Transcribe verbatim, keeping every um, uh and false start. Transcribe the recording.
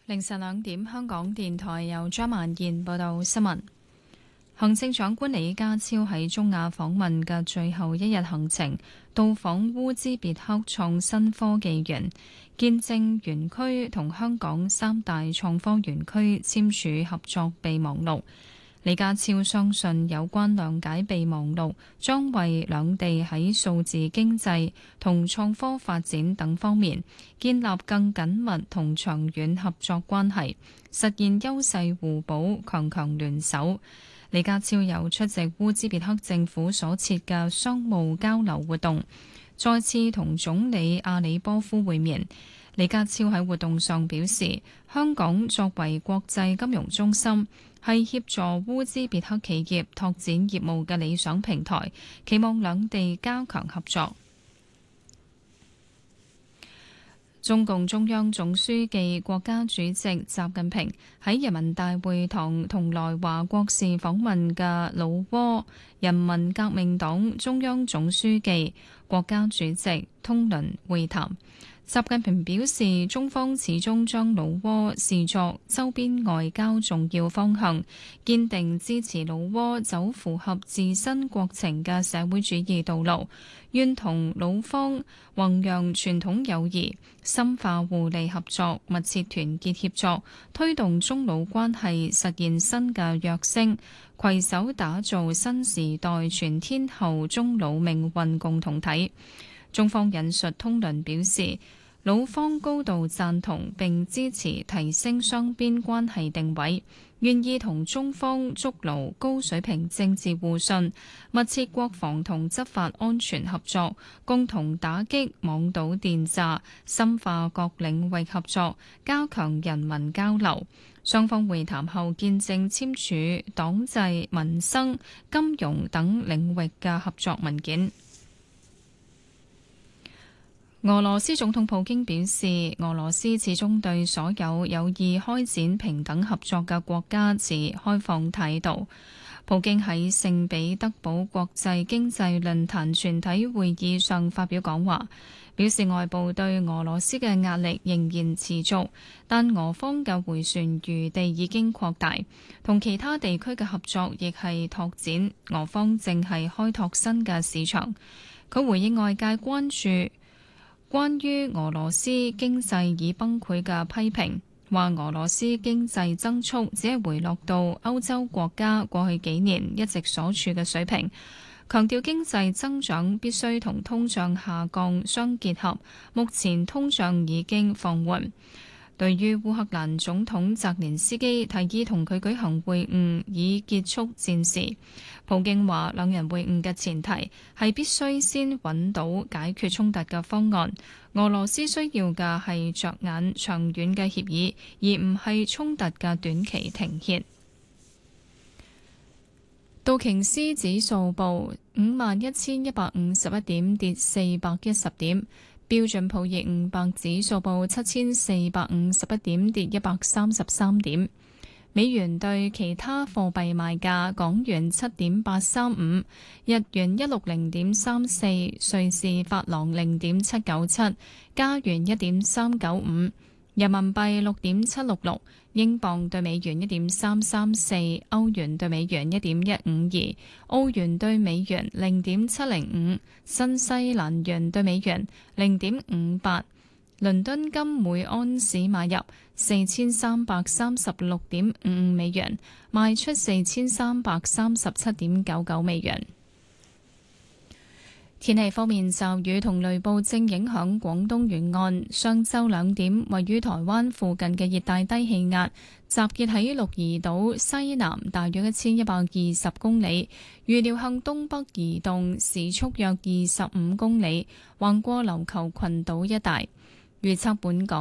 凌晨兩點，香港電台由張曼燕報道新聞。行政長官李家超喺中亞訪問嘅最後一日行程，到訪烏茲別克創新科技園，見證園區同香港三大創科園區簽署合作備忘錄。李家超相信有關諒解備忘錄將為兩地喺數字經濟同創科發展等方面建立更緊密同長遠合作關係，實現優勢互補、強強聯手。李家超又出席烏茲別克政府所設嘅商務交流活動，再次同總理阿里波夫會面。李家超喺活動上表示，香港作為國際金融中心，係協助烏茲別克企業拓展業務嘅理想平台，期望兩地加強合作。中共中央總書記、國家主席習近平喺人民大會堂同來華國事訪問嘅老撾人民革命黨中央總書記、國家主席通倫會談。習近平表示，中方始終將老撾視作周邊外交重要方向，堅定支持老撾走符合自身國情嘅社會主義道路，願同老方弘揚傳統友誼，深化互利合作，密切團結協作，推動中老關係實現新嘅躍升，攜手打造新時代全天候中老命運共同體。中方引述通倫表示，老方高度贊同並支持提升雙邊關係定位，願意同中方築牢高水平政治互信，密切國防同執法安全合作，共同打擊網賭電詐，深化各領域合作，加強人民交流。雙方會談後見證簽署黨制、民生、金融等領域嘅合作文件。俄羅斯總統普京表示，俄羅斯始終對所有有意開展平等合作嘅國家持開放態度。普京喺聖彼得堡國際經濟論壇全體會議上發表講話，表示外部對俄羅斯嘅壓力仍然持續，但俄方嘅迴旋餘地已經擴大，同其他地區嘅合作亦係拓展，俄方正係開拓新嘅市場。佢回應外界關注關於俄羅斯經濟已崩潰嘅批評，話俄羅斯經濟增速只係回落到歐洲國家過去幾年一直所處嘅水平，強調經濟增長必須同通脹下降相結合，目前通脹已經放緩。對於烏克蘭總統澤連斯基提議同佢舉行會晤以結束戰事，普京話兩人會晤嘅前提係必須先揾到解決衝突嘅方案，俄羅斯需要嘅係着眼長遠嘅協議，而唔係衝突嘅短期停歇。道瓊斯指數報五萬一千一百五十一點，跌四百一十點。標準普爾五百指數報七千四百五十一點，跌一百三十三點。美元對其他貨幣賣價：港元七點八三五，日元一六零點三四，瑞士法郎零點七九七，加元一點三九五，人民幣六點七六六，英鎊對美元一點三三四，歐元對美元一點一五二，澳元對美元零點七零五，新西蘭元對美元零點五八。倫敦金每安士買入四千三百三十六點五五美元，賣出四千三百三十七點九九美元。天氣方面，驟雨同雷暴正影響廣東沿岸。上晝兩點，位於台灣附近嘅熱帶低氣壓集結喺鹿兒島西南，大約一千一百二十公里，預料向東北移動，時速約二十五公里，橫過琉球群島一帶。預測本港